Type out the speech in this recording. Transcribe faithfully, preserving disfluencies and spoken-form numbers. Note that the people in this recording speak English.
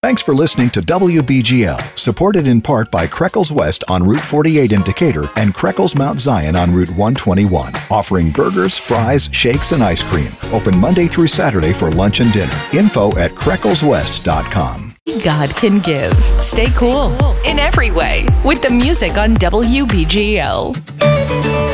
Thanks for listening to W B G L, supported in part by Kreckles West on Route forty-eight in Decatur and Kreckles Mount Zion on Route one twenty-one, offering burgers, fries, shakes, and ice cream. Open Monday through Saturday for lunch and dinner. Info at Kreckles West dot com. God can give. Stay cool in every way with the music on W B G L.